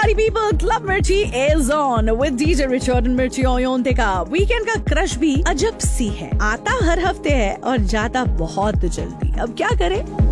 party people, Club Mirchi is on with DJ Richard and Mirchi Oyonte का weekend का crush भी अजब सी है, आता हर हफ्ते है और जाता बहुत जल्दी। अब क्या करें?